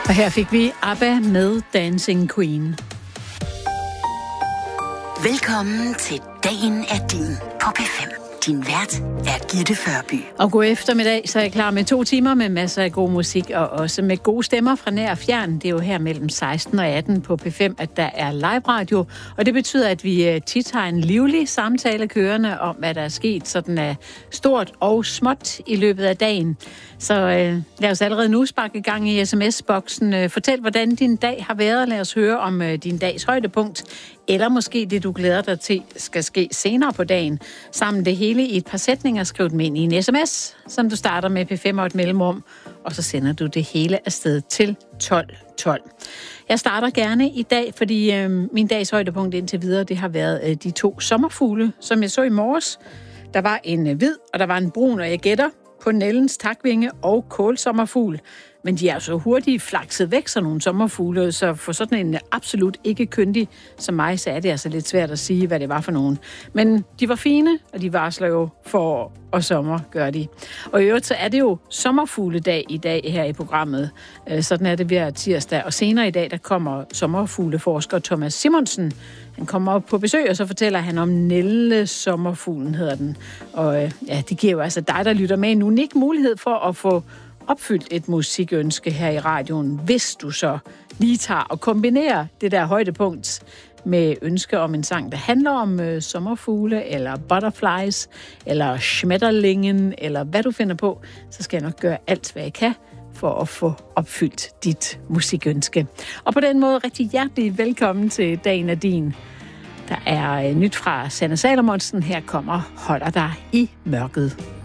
Og her fik vi ABBA med Dancing Queen. Velkommen til Dagen er din på P5. Din vært er Gitte Førby. Og god eftermiddag, så er jeg klar med 2 timer med masser af god musik, og også med gode stemmer fra nær og fjern. Det er jo her mellem 16 og 18 på P5, at der er live radio, og det betyder, at vi tit har en livlig samtale kørende om, hvad der er sket sådan af stort og småt i løbet af dagen. Så lad os allerede nu sparke i gang i sms-boksen. Fortæl, hvordan din dag har været. Lad os høre om din dags højdepunkt, eller måske det, du glæder dig til, skal ske senere på dagen. Sammen det hele i et par sætninger, skriv dem ind i en sms, som du starter med P5 og et mellemrum, og så sender du det hele afsted til 1212. Jeg starter gerne i dag, fordi min dags højdepunkt indtil videre, det har været de 2 sommerfugle, som jeg så i morges. Der var en hvid, og der var en brun, og jeg gætter på Nellens takvinge og kålsommerfugl. Men de er så hurtigt flakset væk, sådan nogle sommerfugle, så for sådan en absolut ikke kyndig som mig, så er det altså lidt svært at sige, hvad det var for nogen. Men de var fine, og de varsler jo forår og sommer, gør de. Og i øvrigt så er det jo sommerfugledag i dag her i programmet. Sådan er det hver tirsdag. Og senere i dag, der kommer sommerfugleforsker Thomas Simonsen. Han kommer op på besøg, og så fortæller han om Nelle sommerfuglen, hedder den. Og ja, det giver jo altså dig, der lytter med, en unik mulighed for at få opfyldt et musikønske her i radioen, hvis du så lige tager og kombinerer det der højdepunkt med ønske om en sang, der handler om sommerfugle, eller butterflies, eller schmetterlingen, eller hvad du finder på, så skal jeg nok gøre alt, hvad jeg kan for at få opfyldt dit musikønske. Og på den måde rigtig hjertelig velkommen til Dagen er din. Der er nyt fra Sanne Salomonsen. Her kommer Holder dig i mørket.